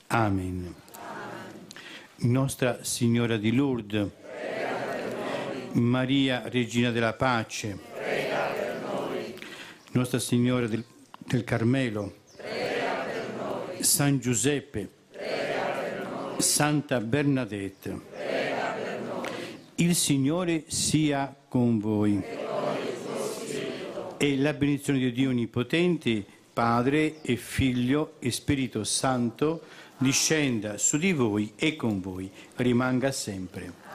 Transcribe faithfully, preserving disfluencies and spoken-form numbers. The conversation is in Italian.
Amen. Nostra Signora di Lourdes, Maria, Regina della Pace, prega per noi. Nostra Signora del, del Carmelo, Prega per noi. San Giuseppe, Prega per noi. Santa Bernadette, Prega per noi. il Signore sia con voi. E con il tuo spirito. E la benedizione di Dio Onnipotente, Padre e Figlio e Spirito Santo, discenda su di voi e con voi, rimanga sempre.